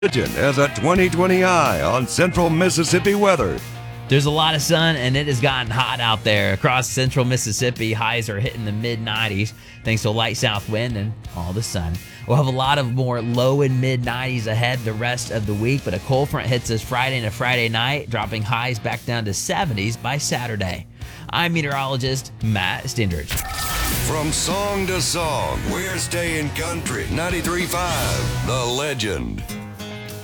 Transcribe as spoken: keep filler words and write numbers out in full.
Legend has a twenty twenty eye on central Mississippi weather. There's a lot of sun, and it has gotten hot out there. Across central Mississippi, highs are hitting the mid nineties thanks to a light south wind and all the sun. We'll have a lot of more low and mid nineties ahead the rest of the week, but a cold front hits us Friday and a Friday night, dropping highs back down to seventies by Saturday. I'm meteorologist Matt Stendridge. From song to song, we're staying country. ninety-three point five, The Legend.